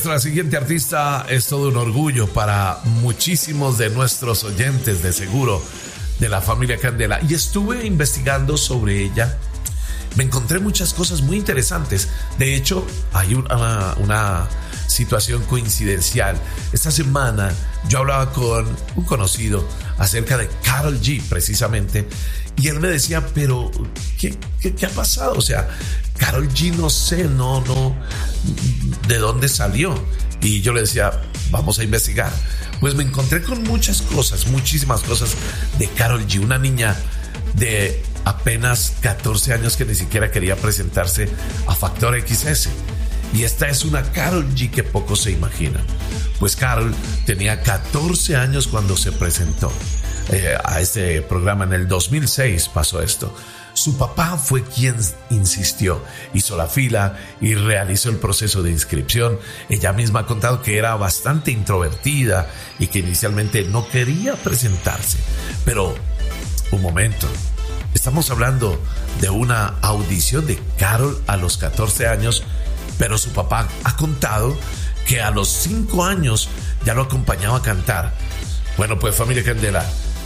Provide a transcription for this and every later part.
La siguiente artista es todo un orgullo para muchísimos de nuestros oyentes, de seguro, de la familia Candela. Y estuve investigando sobre ella. Me encontré muchas cosas muy interesantes. De hecho, hay una situación coincidencial. Esta semana yo hablaba con un conocido acerca de Karol G, precisamente, y él me decía, pero ¿qué ha pasado? O sea, Karol G no sé, no, ¿de dónde salió? Y yo le decía, vamos a investigar. Pues me encontré con muchas cosas, muchísimas cosas de Karol G, una niña de apenas 14 años que ni siquiera quería presentarse a Factor XS. Y esta es una Karol G que pocos se imaginan. Pues Karol tenía 14 años cuando se presentó a este programa. En el 2006 pasó esto. Su papá fue quien insistió, hizo la fila y realizó el proceso de inscripción. Ella misma ha contado que era bastante introvertida y que inicialmente no quería presentarse. Pero, un momento, estamos hablando de una audición de Karol a los 14 años, pero su papá ha contado que a los 5 años ya lo acompañaba a cantar. Bueno, pues familia Candela,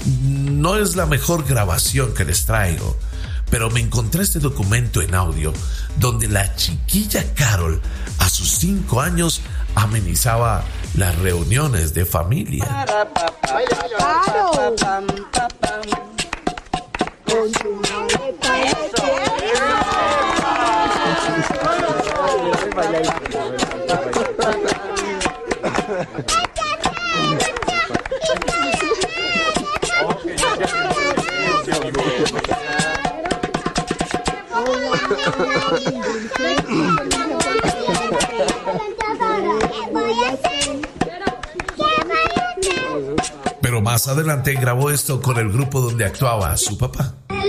no es la mejor grabación que les traigo, pero me encontré este documento en audio donde la chiquilla Karol a sus 5 años amenizaba las reuniones de familia. Pero más adelante grabó esto con el grupo donde actuaba su papá.